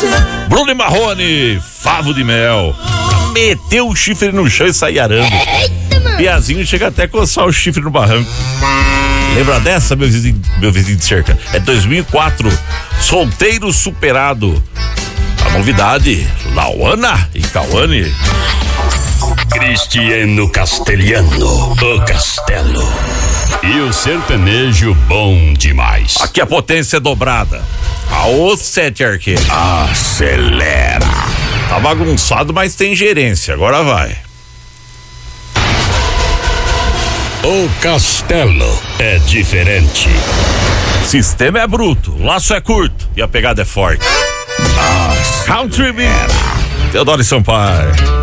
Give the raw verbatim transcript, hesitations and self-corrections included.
Bruno e Marrone, Favo de Mel. Meteu o chifre no chão e sair arando. Piazinho chega até a coçar o chifre no barranco. Lembra dessa, meu vizinho, meu vizinho de cerca? É dois mil e quatro, Solteiro Superado. A novidade, Lauana e Cauane. Cristiano Castelhano, o Castelo. E o sertanejo bom demais. Aqui a potência é dobrada. Aô, sete arqueiro. Acelera. Tá bagunçado, mas tem gerência. Agora vai. O Castelo é diferente. Sistema é bruto, laço é curto e a pegada é forte. Acelera. Country Beat. Teodoro Sampaio.